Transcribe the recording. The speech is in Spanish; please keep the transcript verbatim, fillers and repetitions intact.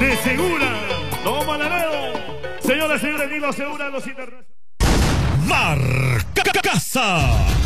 de Segura. Toma Laredo. Señoras y señores, Nilo Segura, los internacionales. Marca Casa.